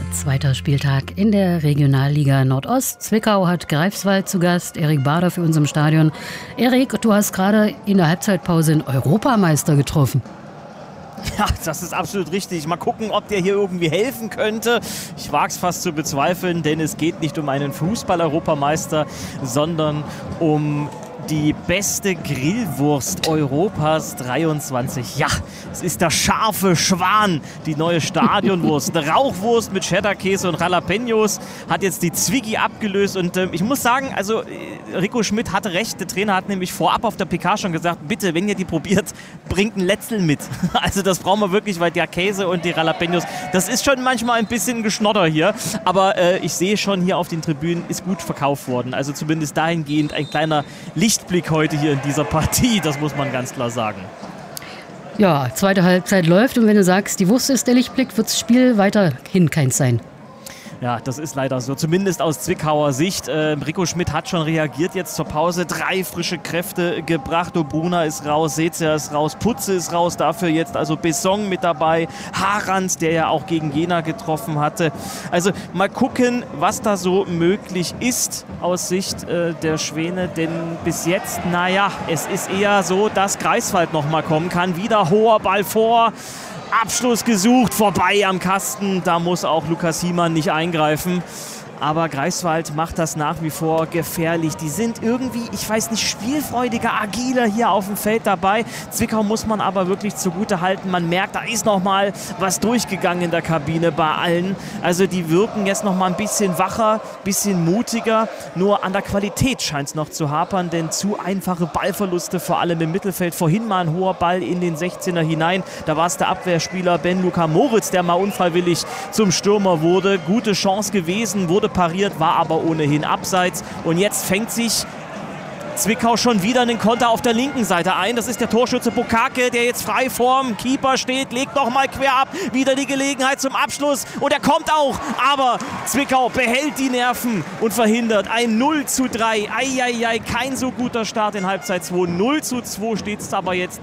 Zweiter Spieltag in der Regionalliga Nordost. Zwickau hat Greifswald zu Gast. Erik Bader für uns im Stadion. Erik, du hast gerade in der Halbzeitpause einen Europameister getroffen. Ja, das ist absolut richtig. Mal gucken, ob der hier irgendwie helfen könnte. Ich wage es fast zu bezweifeln, denn es geht nicht um einen Fußball-Europameister, sondern um die beste Grillwurst Europas 23. Ja, es ist der scharfe Schwan, die neue Stadionwurst. Eine Rauchwurst mit Cheddar-Käse und Jalapenos hat jetzt die Zwiggi abgelöst. Und ich muss sagen, also Rico Schmidt hatte recht. Der Trainer hat nämlich vorab auf der PK schon gesagt, bitte, wenn ihr die probiert, bringt ein Letzel mit. Also das brauchen wir wirklich, weil der Käse und die Jalapenos, das ist schon manchmal ein bisschen Geschnodder hier. Aber ich sehe schon hier auf den Tribünen, ist gut verkauft worden. Also zumindest dahingehend ein kleiner Lichtblick heute hier in dieser Partie, das muss man ganz klar sagen. Ja, zweite Halbzeit läuft und wenn du sagst, die Wurst ist der Lichtblick, wird das Spiel weiterhin keins sein. Ja, das ist leider so, zumindest aus Zwickauer Sicht. Rico Schmidt hat schon reagiert jetzt zur Pause, 3 frische Kräfte gebracht. Obruna ist raus, Sezia ist raus, Putze ist raus, dafür jetzt also Besson mit dabei, Harans, der ja auch gegen Jena getroffen hatte. Also mal gucken, was da so möglich ist aus Sicht der Schwäne, denn bis jetzt, naja, es ist eher so, dass Greifswald nochmal kommen kann. Wieder hoher Ball vor. Abschluss gesucht, vorbei am Kasten. Da muss auch Lukas Hiemann nicht eingreifen. Aber Greifswald macht das nach wie vor gefährlich. Die sind irgendwie, ich weiß nicht, spielfreudiger, agiler hier auf dem Feld dabei. Zwickau muss man aber wirklich zugute halten. Man merkt, da ist noch mal was durchgegangen in der Kabine bei allen. Also die wirken jetzt noch mal ein bisschen wacher, bisschen mutiger. Nur an der Qualität scheint es noch zu hapern, denn zu einfache Ballverluste, vor allem im Mittelfeld. Vorhin mal ein hoher Ball in den 16er hinein. Da war es der Abwehrspieler Ben-Luca Moritz, der mal unfreiwillig zum Stürmer wurde. Gute Chance gewesen, wurde pariert, war aber ohnehin abseits. Und jetzt fängt sich Zwickau schon wieder einen Konter auf der linken Seite ein. Das ist der Torschütze Bukake, der jetzt frei vorm Keeper steht, legt nochmal quer ab, wieder die Gelegenheit zum Abschluss und er kommt auch, aber Zwickau behält die Nerven und verhindert ein 0:3. Eieiei, kein so guter Start in Halbzeit 2. 0:2 steht es aber jetzt